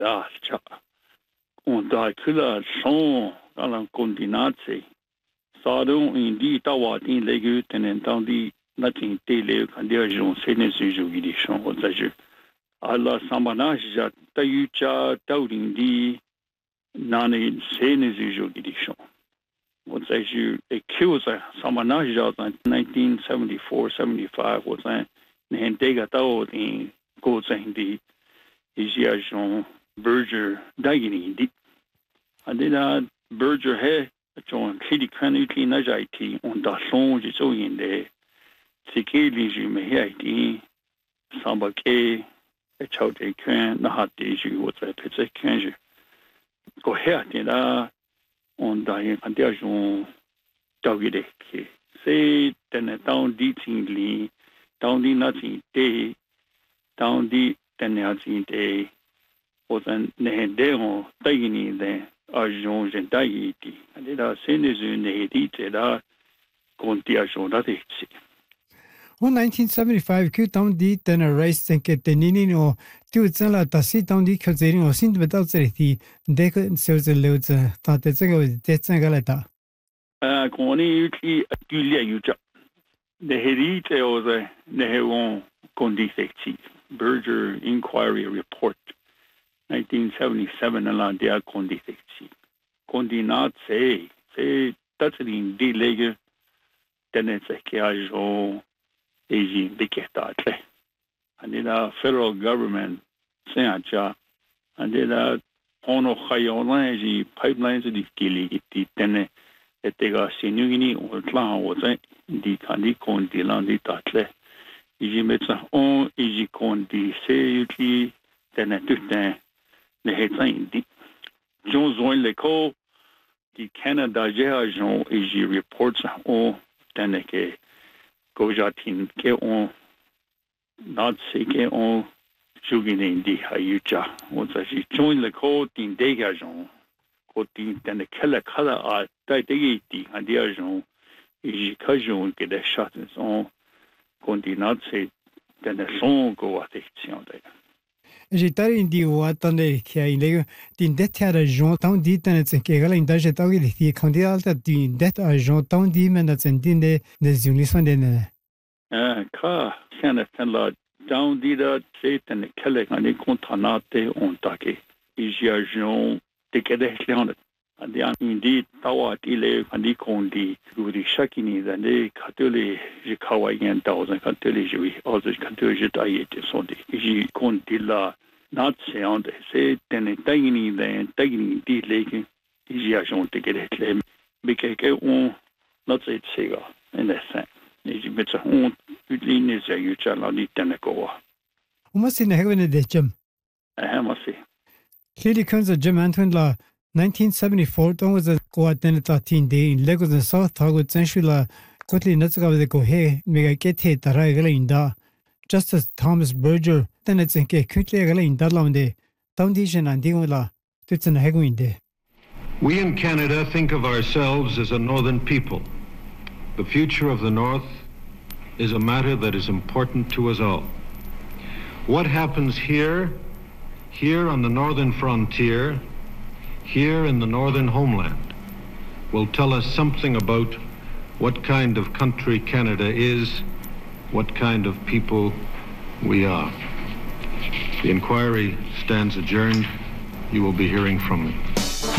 da cha on da kula son ala continate sa do indi tawa tin legu tenen tan di natin tele kan dia jon sene suju gi shon o za je ala samana ja tayucha tawdindi nani sene suju gi shon what says you accuse samana ja 1974-75 was an hendega taw in go di Isiajon Berger Dagini di adina Berger he John Kidi Kanuki Najaiti on da son ji so yin de sike li ji me haiti samba ke e chau de kan na hat de ji wo tra petse kan ji go he de la on da yin kan dia jon tau gi de ke se ten down di tin li down di nothing de down di Tennessee Day was an Nehedero Dagini then Arjon and Daiti, and it are senders in the Hedita Contiajon that is. 1975 Q Town D then a race and get the Nini or Tutzella Tassi Town D Kazering or Sint without the Deco sells the loads thought that's a death and galata. Connie Julia Uja. The Hedita was a Neheron Condisecti. Berger Inquiry Report, 1977, along the Condisecti. Condinat say that's in the leg, then it's a casual aging Bicetatle. And then the federal government, Saint-Acha, and then the Ono Hayolanji pipelines of the Kili, then at the Sinugini or Clan was the Candicon de Landitatle. Iji metsa on iji kondi se yuki tena tutin le hetsa indi. Jon zoin le ko di Canada jeha jon iji reports on tena ke gojatin ke on not se ke on jugine indi hayucha. Wotsa si join le ko tin dega jon ko tin tena kala kala a tai degi ti handia jon iji kajon ke de shots on Continue then the song go at it. J'étais in di watane qui a illégal din det à Jean tant dit en et que la indage tau di candidat din det à Jean tant di menats en din des unisons den ka kana la down di da c'est en kelle en contranate on take ija Jean de kedehland and the indeed tawa tile andi kondi guri shakini dane katole je kawayen thousand katole je also katole je taite sonde ji kondi la not sound se tene tagini den tagini di leke ji ajon te kedele bikeke on not say sega in the sense ji metsa on utline ze yucha la ni tene ko Umas in hegene de jam masi Clearly comes a Jim Antoine la 1974 don was a coordinated 13 day in Lagos and South Togo Senshula Kotli Natsuka de Kohe mega kete taragala inda Justice Thomas Berger then it's in quickly agala in Dalande Foundation and Dingula Tutsan Heguinde. We in Canada think of ourselves as a northern people. The future of the North is a matter that is important to us all. What happens here on the northern frontier, here in the northern homeland, will tell us something about what kind of country Canada is, what kind of people we are. The inquiry stands adjourned. You will be hearing from me.